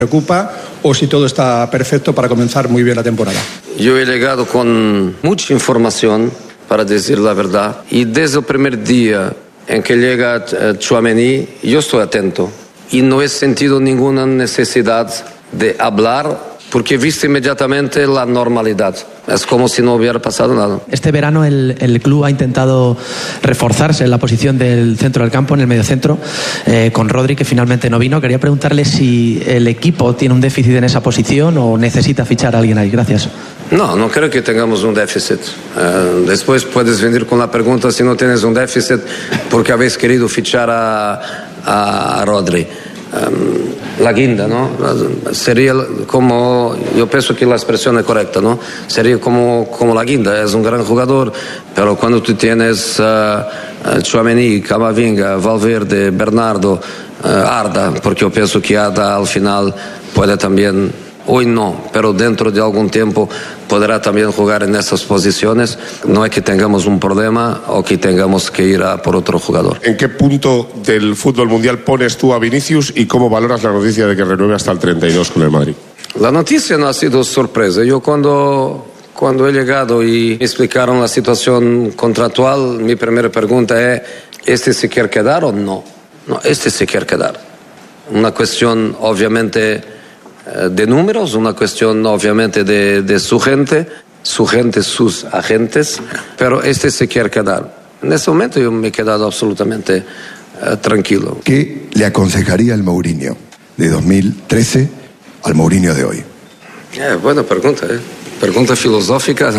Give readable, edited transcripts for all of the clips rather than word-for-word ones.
preocupa o si todo está perfecto para comenzar muy bien la temporada. Yo he llegado con mucha información, para decir la verdad, y desde el primer día en que llega Tchouaméni, yo estoy atento y no he sentido ninguna necesidad de hablar porque he visto inmediatamente la normalidad. Es como si no hubiera pasado nada. Este verano el club ha intentado reforzarse en la posición del centro del campo, en el mediocentro, con Rodri, que finalmente no vino. Quería preguntarle si el equipo tiene un déficit en esa posición o necesita fichar a alguien ahí. Gracias. No creo que tengamos un déficit. Después puedes venir con la pregunta si no tienes un déficit porque habéis querido fichar a Rodri. La guinda, ¿no? Sería como, yo pienso que la expresión es correcta, ¿no? Sería como la guinda, es un gran jugador, pero cuando tú tienes Tchouaméni, Camavinga, Valverde, Bernardo, Arda, porque yo pienso que Arda al final puede también, hoy no, pero dentro de algún tiempo podrá también jugar en esas posiciones. No es que tengamos un problema o que tengamos que ir a por otro jugador. ¿En qué punto del fútbol mundial pones tú a Vinicius y cómo valoras la noticia de que renueve hasta el 32 con el Madrid? La noticia no ha sido sorpresa. Yo cuando he llegado y me explicaron la situación contractual, mi primera pregunta es, ¿este se quiere quedar o no? No, este se quiere quedar. Una cuestión obviamente de números, una cuestión obviamente de su gente, sus agentes, pero este se quiere quedar. En ese momento yo me he quedado absolutamente tranquilo. ¿Qué le aconsejaría al Mourinho de 2013 al Mourinho de hoy? Buena pregunta, pregunta filosófica,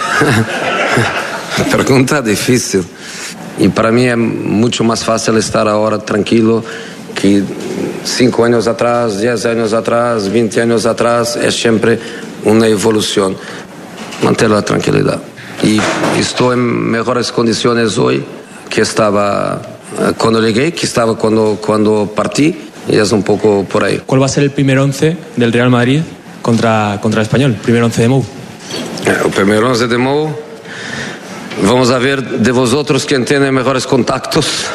pregunta difícil. Y para mí es mucho más fácil estar ahora tranquilo que 5 años atrás, 10 años atrás, 20 años atrás. Es siempre una evolución. Mantener la tranquilidad. Y estoy en mejores condiciones hoy que estaba cuando llegué, que estaba cuando partí, y es un poco por ahí. ¿Cuál va a ser el primer 11 del Real Madrid contra el Español? El primer 11 de Mou. El primer 11 de Mou. Vamos a ver de vosotros quién tiene mejores contactos.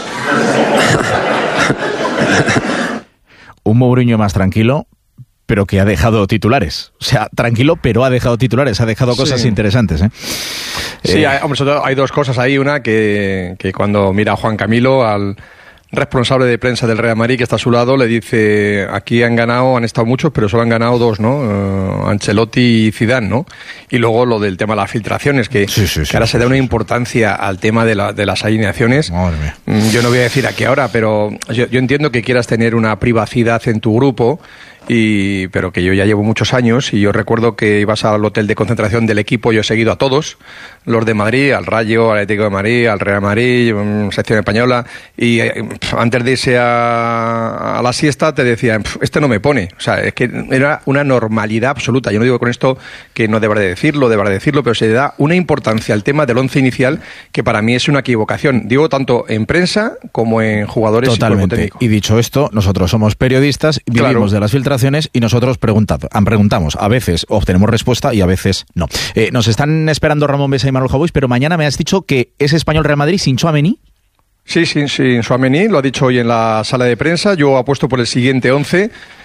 Un Mourinho más tranquilo, pero que ha dejado titulares. O sea, tranquilo, pero ha dejado titulares, ha dejado cosas interesantes. Sí, hombre, sobre todo hay dos cosas ahí. Una, que cuando mira a Juan Camilo, al responsable de prensa del Real Madrid que está a su lado, le dice, aquí han estado muchos, pero solo han ganado 2, ¿no? Ancelotti y Zidane, ¿no? Y luego lo del tema de las filtraciones, que ahora se da una importancia al tema de las alineaciones. Madre mía. Yo no voy a decir a qué hora, pero yo entiendo que quieras tener una privacidad en tu grupo, pero que yo ya llevo muchos años, y yo recuerdo que ibas al hotel de concentración del equipo. Yo he seguido a todos los de Madrid, al Rayo, al Atlético de Madrid, al Real Madrid, sección española, y antes de irse a la siesta te decían, este no me pone. O sea, es que era una normalidad absoluta. Yo no digo con esto que no deberá decirlo, pero se le da una importancia al tema del once inicial que para mí es una equivocación. Digo tanto en prensa como en jugadores. Totalmente. Y dicho esto, nosotros somos periodistas, vivimos de las filtraciones y nosotros preguntamos. A veces obtenemos respuesta y a veces no. Nos están esperando Ramón Besa y Manuel Jaubois, pero mañana me has dicho que es Español Real Madrid sin Tchouaméni. Sí, Tchouaméni, lo ha dicho hoy en la sala de prensa. Yo apuesto por el siguiente 11.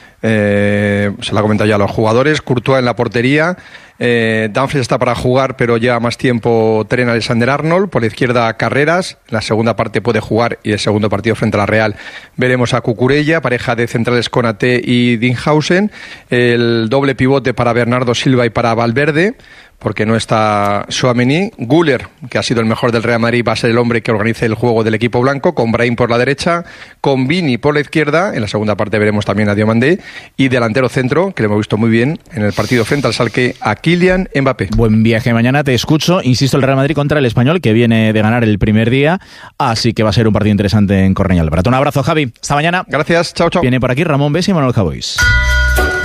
Se lo ha comentado ya a los jugadores. Courtois en la portería. Dumfries está para jugar, pero lleva más tiempo Trent Alexander-Arnold. Por la izquierda, Carreras. En la segunda parte puede jugar, y el segundo partido frente a la Real veremos a Cucurella, pareja de centrales Konaté y Dinghausen. El doble pivote para Bernardo Silva y para Valverde, porque no está Tchouaméni. Güler, que ha sido el mejor del Real Madrid, va a ser el hombre que organice el juego del equipo blanco, con Brahim por la derecha, con Vini por la izquierda. En la segunda parte veremos también a Diomandé, y delantero centro, que lo hemos visto muy bien en el partido frente al Schalke, a Kylian Mbappé. Buen viaje mañana, te escucho. Insisto, el Real Madrid contra el Español, que viene de ganar el primer día, así que va a ser un partido interesante en Cornellà del Prat. Un abrazo, Javi. Hasta mañana. Gracias, chao. Viene por aquí Ramón Besa y Manuel Jaubois.